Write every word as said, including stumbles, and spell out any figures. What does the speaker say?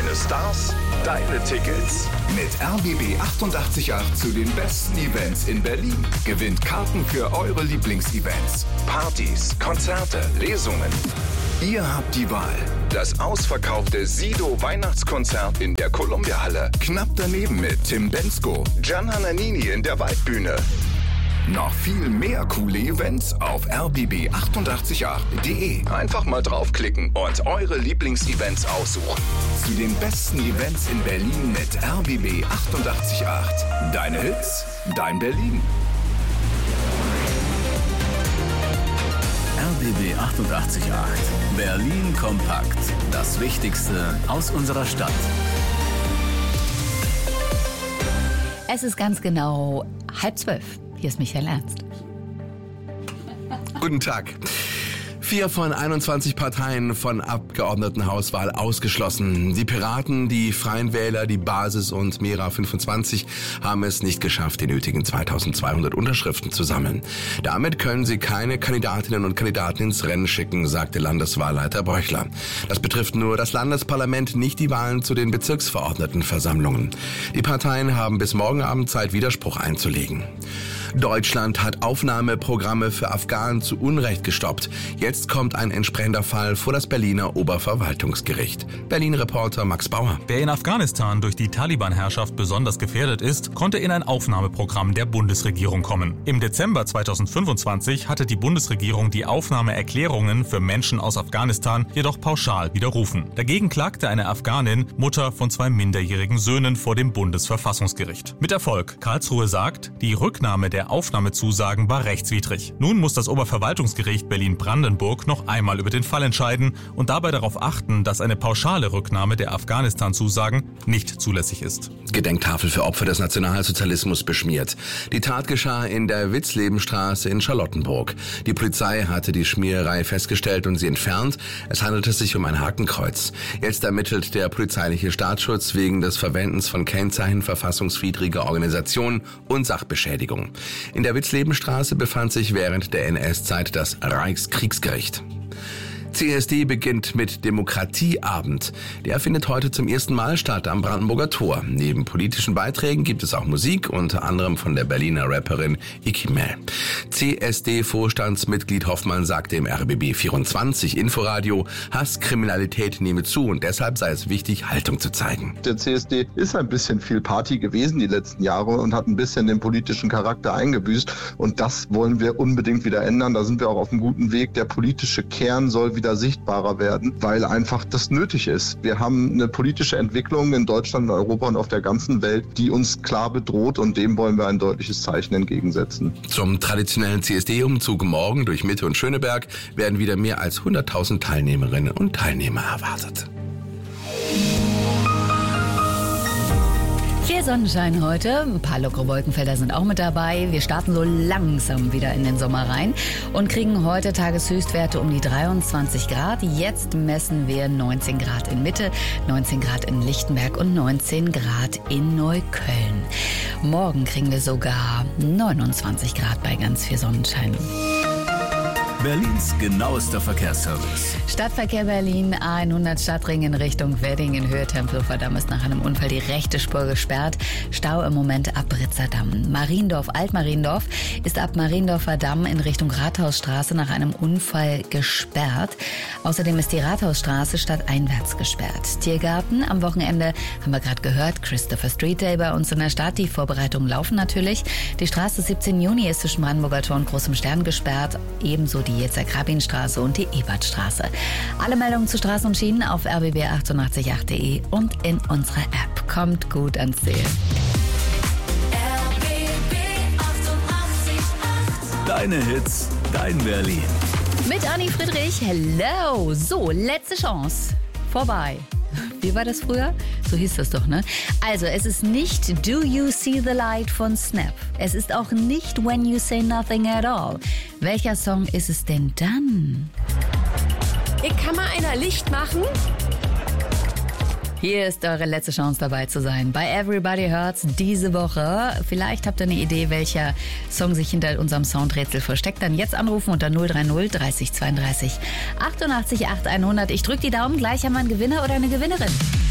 Deine Stars, deine Tickets. Mit R B B achtundachtzig Komma acht zu den besten Events in Berlin. Gewinnt Karten für eure Lieblingsevents. Partys, Konzerte, Lesungen. Ihr habt die Wahl. Das ausverkaufte Sido Weihnachtskonzert in der Columbia-Halle. Knapp daneben mit Tim Bendzko. Gianna Nannini in der Waldbühne. Noch viel mehr coole Events auf r b b achtundachtzig Komma acht punkt de. Einfach mal draufklicken und eure Lieblingsevents aussuchen. Zu den besten Events in Berlin mit R B B achtundachtzig Komma acht. Deine Hits, dein Berlin. R B B achtundachtzig Komma acht. Berlin kompakt. Das Wichtigste aus unserer Stadt. Es ist ganz genau halb zwölf. Hier ist Michael Ernst. Guten Tag. Vier von einundzwanzig Parteien von Abgeordnetenhauswahl ausgeschlossen. Die Piraten, die Freien Wähler, die Basis und Mera fünfundzwanzig haben es nicht geschafft, die nötigen zweitausendzweihundert Unterschriften zu sammeln. Damit können sie keine Kandidatinnen und Kandidaten ins Rennen schicken, sagte Landeswahlleiter Bräuchler. Das betrifft nur das Landesparlament, nicht die Wahlen zu den Bezirksverordnetenversammlungen. Die Parteien haben bis morgen Abend Zeit, Widerspruch einzulegen. Deutschland hat Aufnahmeprogramme für Afghanen zu Unrecht gestoppt. Jetzt kommt ein entsprechender Fall vor das Berliner Oberverwaltungsgericht. Berlin-Reporter Max Bauer. Wer in Afghanistan durch die Taliban-Herrschaft besonders gefährdet ist, konnte in ein Aufnahmeprogramm der Bundesregierung kommen. Im Dezember zweitausendfünfundzwanzig hatte die Bundesregierung die Aufnahmeerklärungen für Menschen aus Afghanistan jedoch pauschal widerrufen. Dagegen klagte eine Afghanin, Mutter von zwei minderjährigen Söhnen, vor dem Bundesverfassungsgericht. Mit Erfolg. Karlsruhe sagt, die Rücknahme der Aufnahmezusagen war rechtswidrig. Nun muss das Oberverwaltungsgericht Berlin-Brandenburg noch einmal über den Fall entscheiden und dabei darauf achten, dass eine pauschale Rücknahme der Afghanistan-Zusagen nicht zulässig ist. Gedenktafel für Opfer des Nationalsozialismus beschmiert. Die Tat geschah in der Witzlebenstraße in Charlottenburg. Die Polizei hatte die Schmiererei festgestellt und sie entfernt. Es handelte sich um ein Hakenkreuz. Jetzt ermittelt der polizeiliche Staatsschutz wegen des Verwendens von Kennzeichen verfassungswidriger Organisationen und Sachbeschädigung. In der Witzlebenstraße befand sich während der N S-Zeit das Reichskriegsgericht. C S D beginnt mit Demokratieabend. Der findet heute zum ersten Mal statt am Brandenburger Tor. Neben politischen Beiträgen gibt es auch Musik, unter anderem von der Berliner Rapperin Iki Mel. C S D-Vorstandsmitglied Hoffmann sagte im R B B vierundzwanzig Inforadio, Hasskriminalität nehme zu und deshalb sei es wichtig, Haltung zu zeigen. Der C S D ist ein bisschen viel Party gewesen die letzten Jahre und hat ein bisschen den politischen Charakter eingebüßt. Und das wollen wir unbedingt wieder ändern. Da sind wir auch auf einem guten Weg. Der politische Kern soll wieder wieder sichtbarer werden, weil einfach das nötig ist. Wir haben eine politische Entwicklung in Deutschland, in Europa und auf der ganzen Welt, die uns klar bedroht und dem wollen wir ein deutliches Zeichen entgegensetzen. Zum traditionellen C S D-Umzug morgen durch Mitte und Schöneberg werden wieder mehr als hunderttausend Teilnehmerinnen und Teilnehmer erwartet. Viel Sonnenschein heute, ein paar lockere Wolkenfelder sind auch mit dabei. Wir starten so langsam wieder in den Sommer rein und kriegen heute Tageshöchstwerte um die dreiundzwanzig Grad. Jetzt messen wir neunzehn Grad in Mitte, neunzehn Grad in Lichtenberg und neunzehn Grad in Neukölln. Morgen kriegen wir sogar neunundzwanzig Grad bei ganz viel Sonnenschein. Berlins genauester Verkehrsservice. Stadtverkehr Berlin, A hundert Stadtring in Richtung Wedding in Höhe Tempelhofer Damm ist nach einem Unfall die rechte Spur gesperrt. Stau im Moment ab Britzer Damm. Mariendorf, Altmariendorf ist ab Mariendorfer Damm in Richtung Rathausstraße nach einem Unfall gesperrt. Außerdem ist die Rathausstraße stadteinwärts gesperrt. Tiergarten am Wochenende haben wir gerade gehört. Christopher Street Day bei uns in der Stadt. Die Vorbereitungen laufen natürlich. Die Straße siebzehnten Juni ist zwischen Brandenburger Tor und Großem Stern gesperrt. Ebenso die die Jetzer-Krabin-Straße und die Ebertstraße. Alle Meldungen zu Straßen und Schienen auf r b b achtundachtzig Komma acht punkt de und in unserer App. Kommt gut ans Ziel. R B B achtundachtzig Komma acht. Deine Hits, dein Berlin. Mit Anni Friedrich. Hello. So, letzte Chance. Vorbei. Wie war das früher? So hieß das doch, ne? Also, es ist nicht Do You See the Light von Snap. Es ist auch nicht When You Say Nothing at All. Welcher Song ist es denn dann? Ich kann mal einer Licht machen? Hier ist eure letzte Chance dabei zu sein. Bei Everybody Hurts diese Woche. Vielleicht habt ihr eine Idee, welcher Song sich hinter unserem Soundrätsel versteckt. Dann jetzt anrufen unter null drei null dreißig zweiunddreißig achtundachtzig acht hundert. Ich drücke die Daumen, gleich haben wir einen Gewinner oder eine Gewinnerin.